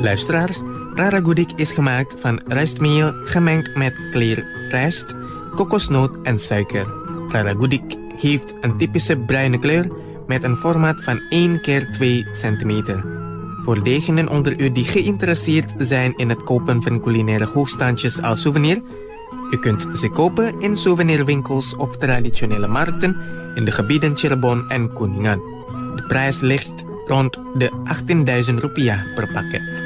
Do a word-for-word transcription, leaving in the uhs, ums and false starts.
Luisteraars, Rara Gudik is gemaakt van rijstmeel gemengd met kleer rijst, kokosnoot en suiker. Rara Gudik heeft een typische bruine kleur met een formaat van één keer twee centimeter. Voor degenen onder u die geïnteresseerd zijn in het kopen van culinaire hoogstandjes als souvenir, u kunt ze kopen in souvenirwinkels of traditionele markten in de gebieden Cirebon en Kuningan. De prijs ligt rond de achttienduizend rupiah per pakket.